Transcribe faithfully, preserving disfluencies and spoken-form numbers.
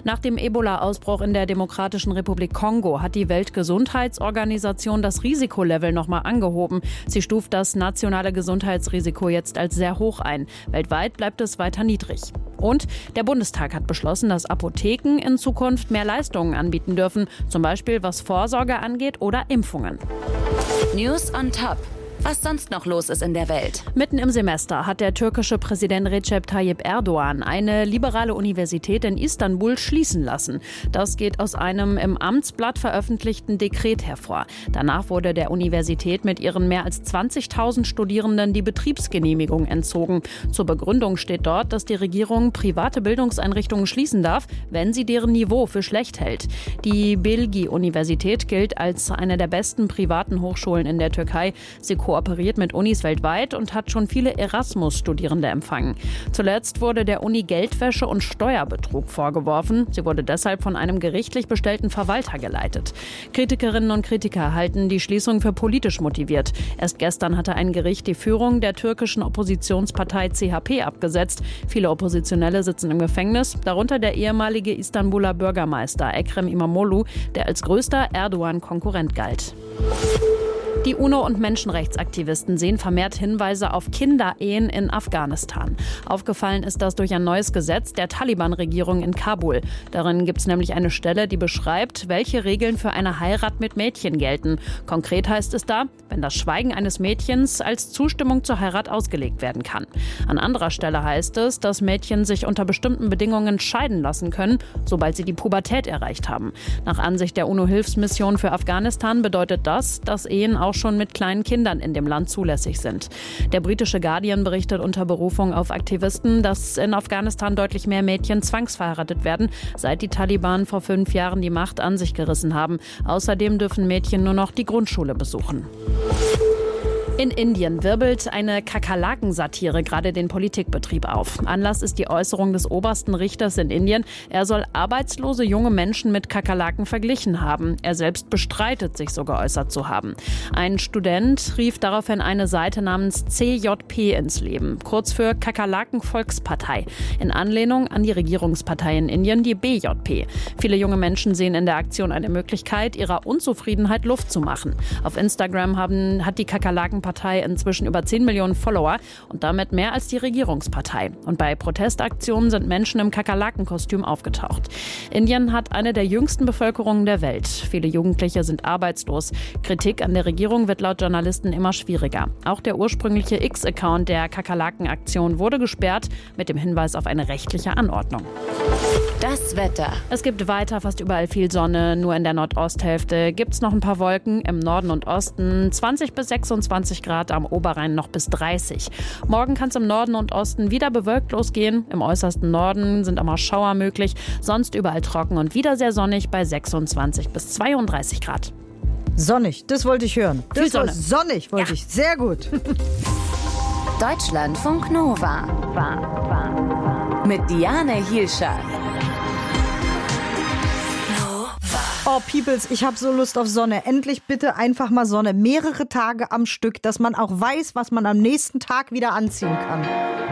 Nach dem Ebola-Ausbruch in der Demokratischen Republik Kongo hat die Weltgesundheitsorganisation das Risikolevel nochmal angehoben. Sie stuft das nationale Gesundheitsrisiko jetzt als sehr hoch ein. Weltweit bleibt es weiter niedrig. Und der Bundestag hat beschlossen, dass Apotheken in Zukunft mehr Leistungen anbieten dürfen, zum Beispiel was Vorsorge angeht oder Impfungen. News on Top. Was sonst noch los ist in der Welt. Mitten im Semester hat der türkische Präsident Recep Tayyip Erdogan eine liberale Universität in Istanbul schließen lassen. Das geht aus einem im Amtsblatt veröffentlichten Dekret hervor. Danach wurde der Universität mit ihren mehr als zwanzigtausend Studierenden die Betriebsgenehmigung entzogen. Zur Begründung steht dort, dass die Regierung private Bildungseinrichtungen schließen darf, wenn sie deren Niveau für schlecht hält. Die Bilgi-Universität gilt als eine der besten privaten Hochschulen in der Türkei. Sie kooperiert mit Unis weltweit und hat schon viele Erasmus-Studierende empfangen. Zuletzt wurde der Uni Geldwäsche und Steuerbetrug vorgeworfen. Sie wurde deshalb von einem gerichtlich bestellten Verwalter geleitet. Kritikerinnen und Kritiker halten die Schließung für politisch motiviert. Erst gestern hatte ein Gericht die Führung der türkischen Oppositionspartei C H P abgesetzt. Viele Oppositionelle sitzen im Gefängnis, darunter der ehemalige Istanbuler Bürgermeister Ekrem İmamoğlu, der als größter Erdogan-Konkurrent galt. Die UNO und Menschenrechtsaktivisten sehen vermehrt Hinweise auf Kinderehen in Afghanistan. Aufgefallen ist das durch ein neues Gesetz der Taliban-Regierung in Kabul. Darin gibt es nämlich eine Stelle, die beschreibt, welche Regeln für eine Heirat mit Mädchen gelten. Konkret heißt es da, wenn das Schweigen eines Mädchens als Zustimmung zur Heirat ausgelegt werden kann. An anderer Stelle heißt es, dass Mädchen sich unter bestimmten Bedingungen scheiden lassen können, sobald sie die Pubertät erreicht haben. Nach Ansicht der UNO-Hilfsmission für Afghanistan bedeutet das, dass Ehen auch schon mit kleinen Kindern in dem Land zulässig sind. Der britische Guardian berichtet unter Berufung auf Aktivisten, dass in Afghanistan deutlich mehr Mädchen zwangsverheiratet werden, seit die Taliban vor fünf Jahren die Macht an sich gerissen haben. Außerdem dürfen Mädchen nur noch die Grundschule besuchen. In Indien wirbelt eine Kakerlaken-Satire gerade den Politikbetrieb auf. Anlass ist die Äußerung des obersten Richters in Indien. Er soll arbeitslose junge Menschen mit Kakerlaken verglichen haben. Er selbst bestreitet, sich so geäußert zu haben. Ein Student rief daraufhin eine Seite namens C J P ins Leben, kurz für Kakerlaken-Volkspartei, in Anlehnung an die Regierungspartei in Indien, die B J P. Viele junge Menschen sehen in der Aktion eine Möglichkeit, ihrer Unzufriedenheit Luft zu machen. Auf Instagram haben, hat die Kakerlaken-Partei inzwischen über zehn Millionen Follower und damit mehr als die Regierungspartei. Und bei Protestaktionen sind Menschen im Kakerlakenkostüm aufgetaucht. Indien hat eine der jüngsten Bevölkerungen der Welt. Viele Jugendliche sind arbeitslos. Kritik an der Regierung wird laut Journalisten immer schwieriger. Auch der ursprüngliche X-Account der Kakerlaken-Aktion wurde gesperrt mit dem Hinweis auf eine rechtliche Anordnung. Das Wetter. Es gibt weiter fast überall viel Sonne. Nur in der Nordosthälfte gibt es noch ein paar Wolken. Im Norden und Osten zwanzig bis sechsundzwanzig Grad, am Oberrhein noch bis dreißig. Morgen kann es im Norden und Osten wieder bewölkt losgehen. Im äußersten Norden sind auch mal Schauer möglich. Sonst überall trocken und wieder sehr sonnig bei sechsundzwanzig bis zweiunddreißig Grad. Sonnig, das wollte ich hören. Das Viel Sonne. Sonnig wollte Ja. ich. Sehr gut. Deutschlandfunk Nova. Mit Diane Hielscher. Oh, Peoples, ich habe so Lust auf Sonne. Endlich bitte einfach mal Sonne. Mehrere Tage am Stück, dass man auch weiß, was man am nächsten Tag wieder anziehen kann.